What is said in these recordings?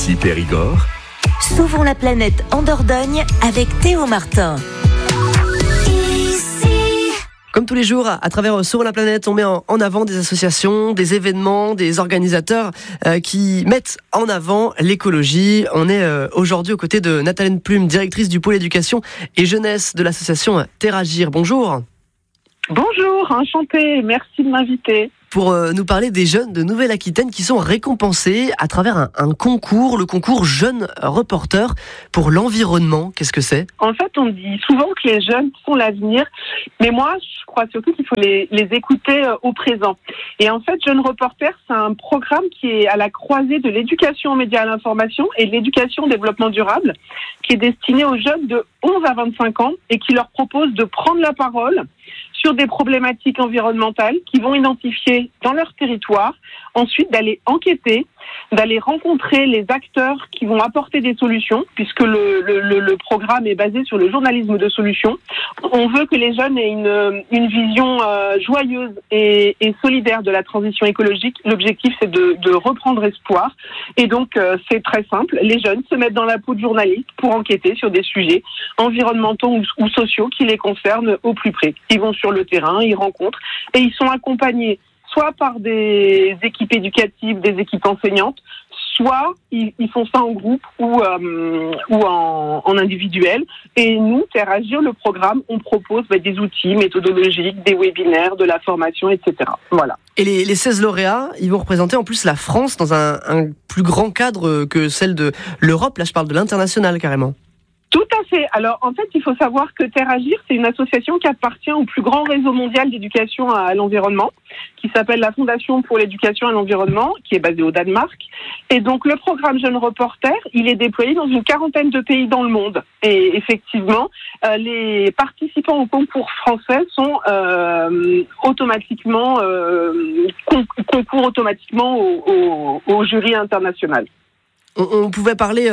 Ici Périgord. Sauvons la planète en Dordogne avec Théo Martin. Comme tous les jours, à travers Sauvons la planète, on met en avant des associations, des événements, des organisateurs qui mettent en avant l'écologie. On est aujourd'hui aux côtés de Nathalie Plume, directrice du pôle éducation et jeunesse de l'association Terragir. Bonjour. Bonjour, enchantée, merci de m'inviter. Pour nous parler des jeunes de Nouvelle-Aquitaine qui sont récompensés à travers un concours, le concours Jeunes Reporters pour l'environnement. Qu'est-ce que c'est ? En fait, on dit souvent que les jeunes sont l'avenir, mais moi, je crois surtout qu'il faut les écouter au présent. Et en fait, Jeunes Reporters, c'est un programme qui est à la croisée de l'éducation aux médias et à l'information et de l'éducation au développement durable, qui est destiné aux jeunes de 11 à 25 ans et qui leur propose de prendre la parole sur des problématiques environnementales qu'ils vont identifier dans leur territoire, ensuite d'aller enquêter, d'aller rencontrer les acteurs qui vont apporter des solutions, puisque le programme est basé sur le journalisme de solutions. On veut que les jeunes aient une vision joyeuse et solidaire de la transition écologique. L'objectif, c'est de reprendre espoir. Et donc, c'est très simple. Les jeunes se mettent dans la peau de journalistes pour enquêter sur des sujets environnementaux ou sociaux qui les concernent au plus près. Ils vont sur le terrain, ils rencontrent et ils sont accompagnés soit par des équipes éducatives, des équipes enseignantes, soit ils font ça en groupe ou en individuel. Et nous, Terragir, le programme, on propose des outils méthodologiques, des webinaires, de la formation, etc. Voilà. Et les 16 lauréats, ils vont représenter en plus la France dans un plus grand cadre que celle de l'Europe. Là, je parle de l'international carrément. Tout à fait. Alors, en fait, il faut savoir que Terragir, c'est une association qui appartient au plus grand réseau mondial d'éducation à l'environnement, qui s'appelle la Fondation pour l'éducation à l'environnement, qui est basée au Danemark. Et donc, le programme Jeunes Reporters, il est déployé dans une quarantaine de pays dans le monde. Et effectivement, les participants au concours français sont automatiquement concourent automatiquement au jury international. On pouvait parler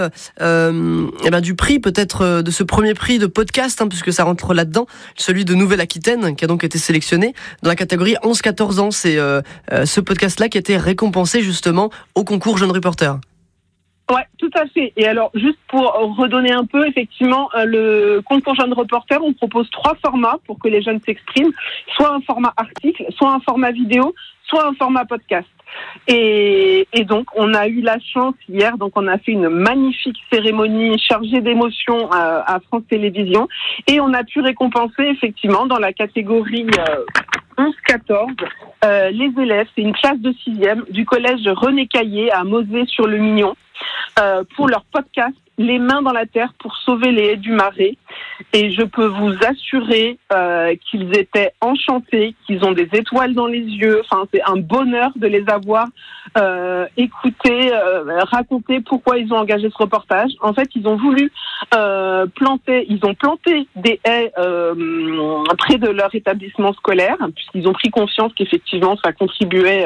du prix, peut-être de ce premier prix de podcast, puisque ça rentre là-dedans, celui de Nouvelle-Aquitaine, qui a donc été sélectionné dans la catégorie 11-14 ans. C'est ce podcast-là qui a été récompensé justement au concours Jeunes Reporters. Ouais, tout à fait. Et alors, juste pour redonner un peu, effectivement, le concours Jeunes Reporters, on propose 3 formats pour que les jeunes s'expriment, soit un format article, soit un format vidéo, soit un format podcast. Et donc, on a eu la chance hier, donc on a fait une magnifique cérémonie chargée d'émotions à France Télévisions, et on a pu récompenser effectivement dans la catégorie 11-14 les élèves, c'est une classe de 6e du collège René Caillé à Mosée-sur-le-Mignon, pour leur podcast Les mains dans la terre pour sauver les haies du Marais. Et je peux vous assurer qu'ils étaient enchantés, qu'ils ont des étoiles dans les yeux. Enfin, c'est un bonheur de les avoir écoutés, raconter pourquoi ils ont engagé ce reportage. En fait, ils ont voulu planter des haies près de leur établissement scolaire, puisqu'ils ont pris conscience qu'effectivement, ça contribuait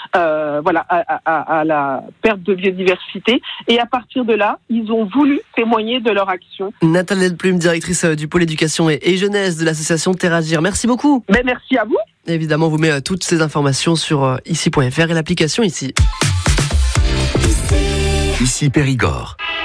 à la perte de biodiversité. Et à partir de là, ils ont voulu témoigner de leur action. Nathalie Plume, directrice du pôle éducation et jeunesse de l'association Terragir. Merci beaucoup. Merci à vous. Évidemment, on vous met toutes ces informations sur ici.fr et l'application ici. Ici Périgord.